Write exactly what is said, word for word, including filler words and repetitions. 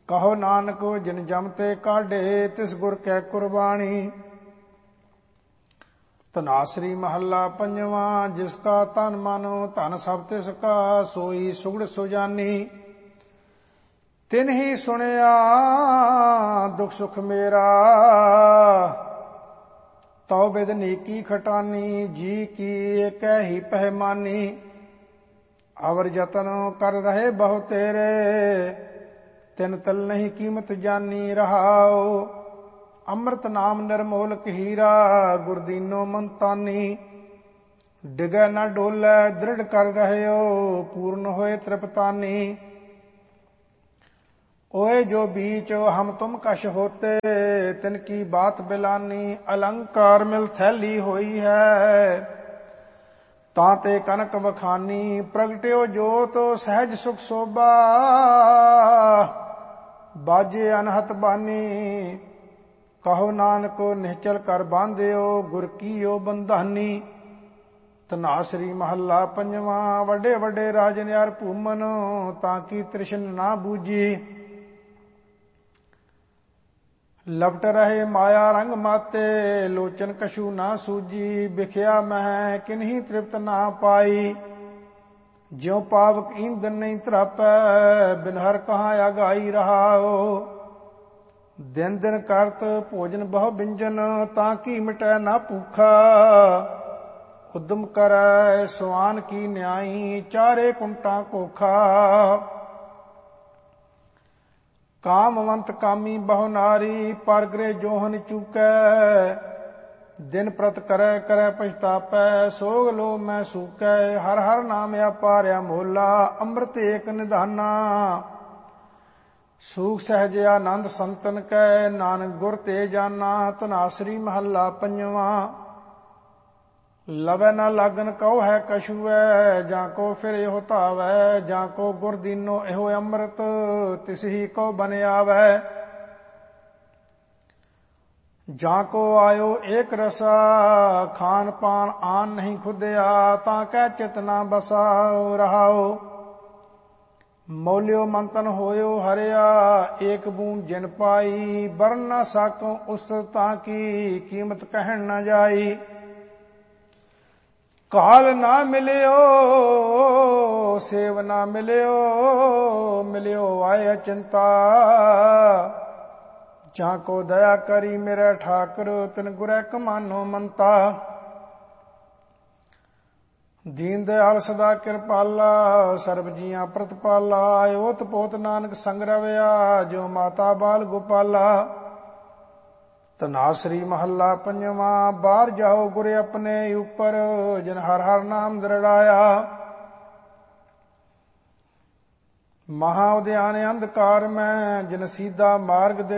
ਕਹੋ ਨਾਨਕ ਜਿਨ ਜਮ ਤੇ ਕਾਢੇ ਤਿਸ ਗੁਰ ਕੈ ਕੁਰਬਾਣੀ। ਧਨਾਸਰੀ ਮਹੱਲਾ ਪੰਜਵਾਂ। ਜਿਸ ਕਾ ਤਨ ਮਨ ਧਨ ਸਭ ਤਿਸ ਕਾ ਸੋਈ ਸੁਗੜ ਸੁਜਾਨੀ। ਤਿਨ ਹੀ ਸੁਣਿਆ ਦੁਖ ਸੁਖ ਮੇਰਾ ਤਉ ਬਿਦ ਨੀਕੀ ਖਟਾਨੀ। ਜੀ ਕੀ ਏਕੈ ਹੀ ਪਹਿਮਾਨੀ ਅਵਰ ਜਤਨ ਕਰ ਰਹੇ ਬਹੁ ਤੇਰੇ ਤਿਨ ਤਲ ਨਹੀਂ ਕੀਮਤ ਜਾਨੀ। ਰਹਾਉ ਅੰਮ੍ਰਿਤ ਨਾਮ ਨਿਰਮੋਲਕ ਹੀਰਾ ਗੁਰਦੀਨੋ ਮੰਤਾਨੀ। ਡਿਗੈ ਨਾ ਡੋਲੈ ਦ੍ਰਿੜ ਕਰ ਰਹਿਓ ਪੂਰਨ ਹੋਏ ਤ੍ਰਿਪਤਾਨੀ। ओए जो बीच हम तुम कश होते तिन की बात बिलानी। अलंकार मिल थैली होई है ताते कनक वखानी। प्रगट्यो जोत सहज सुख शोभा बाजे अनहत बानी। कहो नानक निश्चल कर बांध्यो गुर कीयो बंधानी। ਧਨਾਸਰੀ ਮਹੱਲਾ ਪੰਜਵਾਂ। ਵੱਡੇ ਵੱਡੇ ਰਾਜਨਿਆਰ ਭੂਮਨ ਤਾਂ ਕੀ ਤ੍ਰਿਸ਼ਨ ਨਾ ਬੂਝੀ। ਲਪਟ ਰਹੇ ਮਾਇਆ ਰੰਗ ਮਾਤੇ ਲੋਚਨ ਕਛੂ ਨਾ ਸੂਜੀ। ਵਿਖਿਆ ਮਹਿ ਕਿਨਹੀ ਤ੍ਰਿਪਤ ਨਾ ਪਾਈ ਜਿਉ ਪਾਵਕ ਈਂਧਨ ਨਹੀਂ ਤਰਾਪੈ। ਬਿਨ ਹਰ ਕਹਾਂ ਆਗਾਈ ਰਹਾਓ ਦਿਨ ਦਿਨ ਕਰਤ ਭੋਜਨ ਬਹੁ ਬਿੰਜਨ ਤਾਂ ਕੀ ਮਿਟੈ ਨਾ ਭੂਖਾ। ਉਦਮ ਕਰੈ ਸਵਾਨ ਕੀ ਨਿਆਈ ਚਾਰੇ ਕੁੰਟਾਂ ਕੋਖਾ। ਕਾਮਵੰਤ ਕਾਮੀ ਬਹੁ ਨਾਰੀ ਪਰਗਰੇ ਜੋਹਨ ਚੂਕੈ। ਦਿਨ ਪ੍ਰਤ ਕਰੈ ਕਰੈ ਪਛਤਾਪੈ ਸੋਗ ਲੋ ਮੈਂ ਸੂਕੈ। ਹਰ ਹਰ ਨਾਮ ਆਪਾਰਿਆ ਮੋਲਾ ਅੰਮ੍ਰਿਤ ਏਕ ਨਿਧਾਨਾ। ਸੂਖ ਸਹਿਜ ਆਨੰਦ ਸੰਤਨ ਕੈ ਨਾਨਕ ਗੁਰ ਤੇ ਜਾਨਾ। ਧਨਾਸਰੀ ਮਹੱਲਾ ਪੰਜਵਾਂ। ਲਵੈ ਨਾ ਲਾਗਨ ਕਉ ਹੈ ਕਛੂਐ ਜਾਂ ਕੋ ਫਿਰ ਇਹੋ ਧਾਵੈ। ਜਾਂ ਕੋ ਗੁਰ ਦੀਨੋ ਇਹੋ ਅੰਮ੍ਰਿਤ ਤਿਸ ਹੀ ਕੋ ਬਨ ਆਵੈ। ਜਾਂ ਕੋ ਆਇਓ ਏਕ ਰਸਾ ਖਾਨ ਪਾਨ ਆਨ ਨਹੀਂ ਖੁਦਿਆ ਤਾਂ ਕਹਿ ਚਿਤ ਨਾ ਬਸਾ। ਰਹਾਓ ਮੌਲਿਓ ਮੰਤਨ ਹੋਇਓ ਹਰਿਆ ਏਕ ਬੂੰਦ ਜਿਨ ਪਾਈ। ਬਰਨ ਨਾ ਸਾਕੋ ਉਸ ਤਾਂ ਕੀ ਕੀਮਤ ਕਹਿਣ ਨਾ ਜਾਈ। ਕਾਲ ਨਾ ਮਿਲਿਓ ਸੇਵ ਨਾ ਮਿਲਿਓ ਮਿਲਿਓ ਆਏ ਅਚਿੰਤਾ। ਜਾਂ ਕੋ ਦਇਆ ਕਰੀ ਮੇਰੇ ਠਾਕੁਰ ਤਿਨ ਗੁਰੈ ਕਮਾਨੋ ਮੰਤਾ। ਦੀਨ ਦਿਆਲ ਸਦਾ ਕਿਰਪਾਲਾ ਸਰਬ ਜੀਆਂ ਪ੍ਰਤਪਾਲਾ। ਓਤ ਪੋਤ ਨਾਨਕ ਸੰਗ ਰਵਿਆ ਜੋ ਮਾਤਾ ਬਾਲ ਗੋਪਾਲਾ। ਧਨਾਸਰੀ ਮਹੱਲਾ ਪੰਜਵਾਂ। ਬਾਹਰ ਜਾਓ ਗੁਰ ਆਪਣੇ ਉੱਪਰ ਜਿਨ ਹਰ ਹਰ ਨਾਮ ਦ੍ਰਿੜਾਇਆ। ਮਹਾ ਉਦਿਆਨ ਅੰਧਕਾਰ ਮੈਂ ਜਿਨ ਸੀਧਾ ਮਾਰਗ